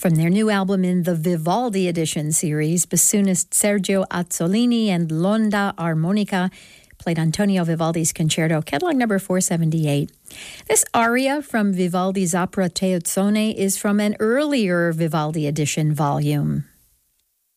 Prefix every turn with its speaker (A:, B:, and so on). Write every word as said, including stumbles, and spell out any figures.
A: From their new album in the Vivaldi Edition series, bassoonist Sergio Azzolini and Londa Armonica played Antonio Vivaldi's concerto, catalog number four seventy-eight. This aria from Vivaldi's opera Teozzone is from an earlier Vivaldi Edition volume.